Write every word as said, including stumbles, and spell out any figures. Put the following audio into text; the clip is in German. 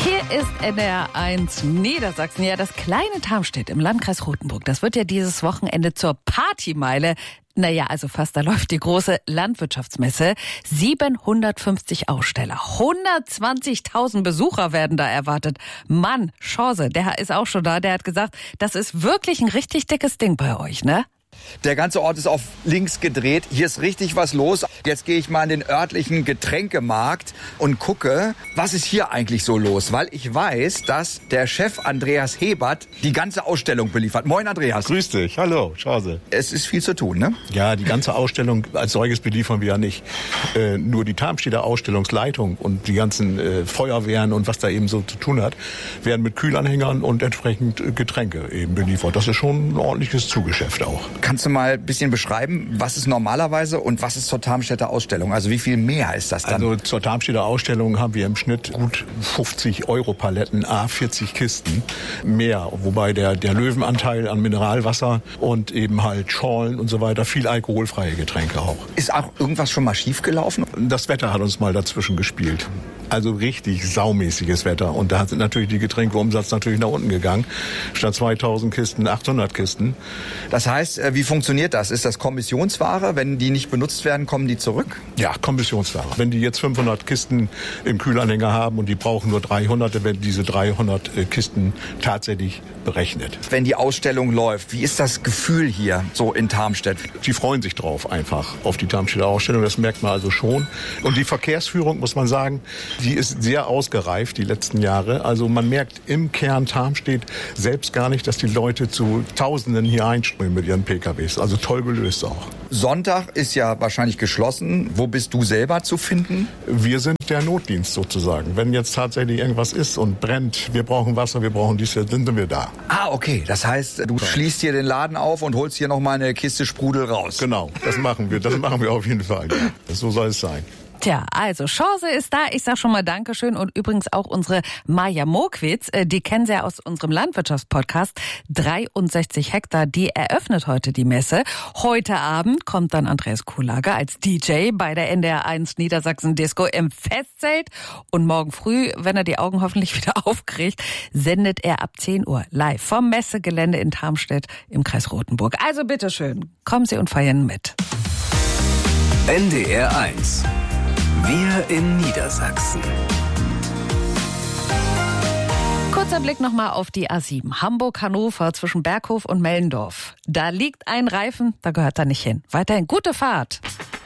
Hier ist N D R eins Niedersachsen. Ja, das kleine Tarmstedt im Landkreis Rothenburg, das wird ja dieses Wochenende zur Partymeile. Naja, also fast, da läuft die große Landwirtschaftsmesse. siebenhundertfünfzig Aussteller, hundertzwanzigtausend Besucher werden da erwartet. Mann, Chance, der ist auch schon da, der hat gesagt, das ist wirklich ein richtig dickes Ding bei euch, ne? Der ganze Ort ist auf links gedreht. Hier ist richtig was los. Jetzt gehe ich mal in den örtlichen Getränkemarkt und gucke, was ist hier eigentlich so los? Weil ich weiß, dass der Chef Andreas Hebert die ganze Ausstellung beliefert. Moin Andreas. Grüß dich. Hallo, Chance. Es ist viel zu tun, ne? Ja, die ganze Ausstellung als solches beliefern wir ja nicht. Äh, nur die Tarmstedter Ausstellungsleitung und die ganzen äh, Feuerwehren und was da eben so zu tun hat, werden mit Kühlanhängern und entsprechend äh, Getränke eben beliefert. Das ist schon ein ordentliches Zugeschäft auch. Kannst du mal ein bisschen beschreiben, was ist normalerweise und was ist zur Tarmstädter Ausstellung? Also wie viel mehr ist das dann? Also zur Tarmstädter Ausstellung haben wir im Schnitt gut fünfzig Euro Paletten, a vierzig Kisten mehr. Wobei der, der Löwenanteil an Mineralwasser und eben halt Schorlen und so weiter, viel alkoholfreie Getränke auch. Ist auch irgendwas schon mal schiefgelaufen? Das Wetter hat uns mal dazwischen gespielt. Also richtig saumäßiges Wetter. Und da sind natürlich die Getränkeumsatz natürlich nach unten gegangen. Statt zweitausend Kisten, achthundert Kisten. Das heißt, wie funktioniert das? Ist das Kommissionsware? Wenn die nicht benutzt werden, kommen die zurück? Ja, Kommissionsware. Wenn die jetzt fünfhundert Kisten im Kühlanhänger haben und die brauchen nur dreihundert, dann werden diese dreihundert Kisten tatsächlich berechnet. Wenn die Ausstellung läuft, wie ist das Gefühl hier so in Tarmstedt? Die freuen sich drauf einfach auf die Tarmstädter Ausstellung. Das merkt man also schon. Und die Verkehrsführung, muss man sagen, die ist sehr ausgereift die letzten Jahre. Also man merkt im Kern Tarmstedt selbst gar nicht, dass die Leute zu Tausenden hier einströmen mit ihren P K Ws. Also toll gelöst auch. Sonntag ist ja wahrscheinlich geschlossen. Wo bist du selber zu finden? Wir sind der Notdienst sozusagen. Wenn jetzt tatsächlich irgendwas ist und brennt, wir brauchen Wasser, wir brauchen dies, dann sind wir da. Ah, okay. Das heißt, du schließt hier den Laden auf und holst hier noch mal eine Kiste Sprudel raus. Genau, das machen wir. Das machen wir auf jeden Fall. So soll es sein. Tja, also Chance ist da. Ich sag schon mal Dankeschön und übrigens auch unsere Maja Mokwitz, die kennen Sie ja aus unserem Landwirtschaftspodcast. dreiundsechzig Hektar, die eröffnet heute die Messe. Heute Abend kommt dann Andreas Kuhlager als D J bei der N D R eins Niedersachsen Disco im Festzelt. Und morgen früh, wenn er die Augen hoffentlich wieder aufkriegt, sendet er ab zehn Uhr live vom Messegelände in Tarmstedt im Kreis Rothenburg. Also bitteschön, kommen Sie und feiern mit. N D R eins. Wir in Niedersachsen. Kurzer Blick nochmal auf die A sieben. Hamburg-Hannover zwischen Berghof und Mellendorf. Da liegt ein Reifen, da gehört er nicht hin. Weiterhin gute Fahrt.